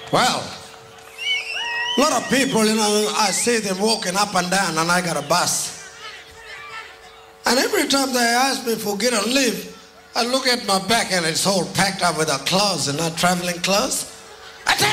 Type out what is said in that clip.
Well, a lot of people, I see them walking up and down, and I got a bus. And every time they ask me for get a lift, I look at my back and it's all packed up with a clothes, traveling clothes.